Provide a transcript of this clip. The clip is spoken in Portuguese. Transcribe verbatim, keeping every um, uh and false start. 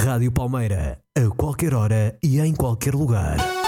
Rádio Palmeira, a qualquer hora e em qualquer lugar.